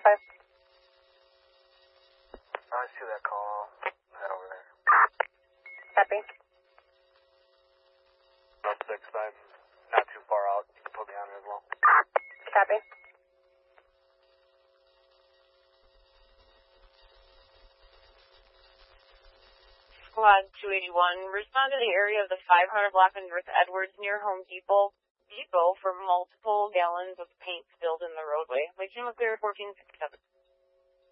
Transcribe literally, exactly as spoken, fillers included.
five. I see that call. Head over there. Copy. Note six, I'm not too far out. You can put me on it as well. Copy. Squad two eighty-one, respond to the area of the five hundred block of North Edwards near Home Depot Depot for multiple gallons of paint spilled in the roadway. Lake Jim clear fourteen sixty-seven.